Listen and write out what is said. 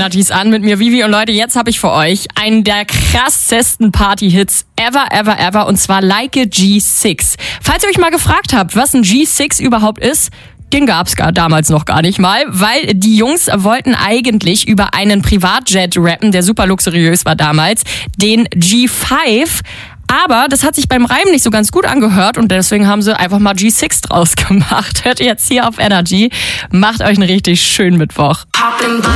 Energies an mit mir, Vivi. Und Leute, jetzt habe ich für euch einen der krassesten Party-Hits ever. Und zwar Like a G6. Falls ihr euch mal gefragt habt, was ein G6 überhaupt ist, den gab's damals noch gar nicht mal, weil die Jungs wollten eigentlich über einen Privatjet rappen, der super luxuriös war damals, den G5. Aber das hat sich beim Reimen nicht so ganz gut angehört und deswegen haben sie einfach mal G6 draus gemacht. Hört ihr jetzt hier auf Energy. Macht euch einen richtig schönen Mittwoch.